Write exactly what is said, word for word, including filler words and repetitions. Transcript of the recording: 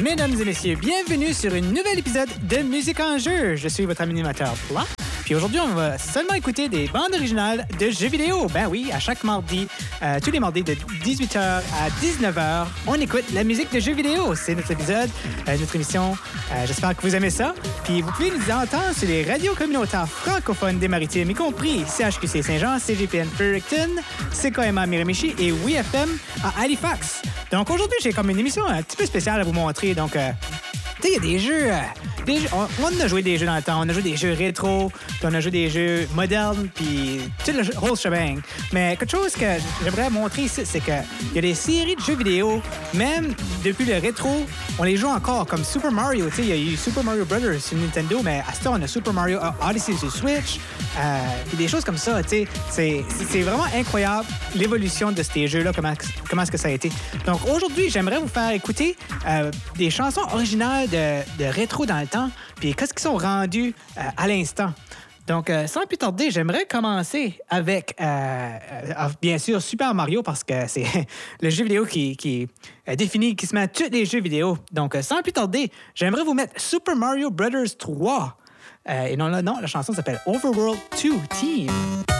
Mesdames et messieurs, bienvenue sur un nouvel épisode de Musique en jeu. Je suis votre animateur Plat. Puis aujourd'hui, on va seulement écouter des bandes originales de jeux vidéo. Ben oui, à chaque mardi, euh, tous les mardis de dix-huit heures à dix-neuf heures, on écoute la musique de jeux vidéo. C'est notre épisode, euh, notre émission. Euh, j'espère que vous aimez ça. Puis vous pouvez nous entendre sur les radios communautaires francophones des Maritimes, y compris C H Q C Saint-Jean, C G P N Fredericton, C K M A Miramichi et W F M à Halifax. Donc aujourd'hui, j'ai comme une émission un petit peu spéciale à vous montrer. Donc, euh, tu sais, il y a des jeux... Euh, des jeux on, on a joué des jeux dans le temps. On a joué des jeux rétro, puis on a joué des jeux modernes, puis tout le whole shebang. Mais quelque chose que j'aimerais montrer ici, c'est qu'il y a des séries de jeux vidéo, même depuis le rétro, on les joue encore, comme Super Mario. Tu sais, il y a eu Super Mario Brothers sur Nintendo, mais à ce temps, on a Super Mario Odyssey sur Switch, euh, puis des choses comme ça, tu sais. C'est, c'est vraiment incroyable, l'évolution de ces jeux-là, comment, comment est-ce que ça a été. Donc aujourd'hui, j'aimerais vous faire écouter euh, des chansons originales de, de rétro dans le temps, puis qu'est-ce qui sont rendus euh, à l'instant. Donc, euh, sans plus tarder, j'aimerais commencer avec, euh, euh, bien sûr, Super Mario, parce que c'est le jeu vidéo qui, qui est défini, qui se met à tous les jeux vidéo. Donc, euh, sans plus tarder, j'aimerais vous mettre Super Mario Brothers trois. Euh, et non, là, non, la chanson s'appelle Overworld deux Team.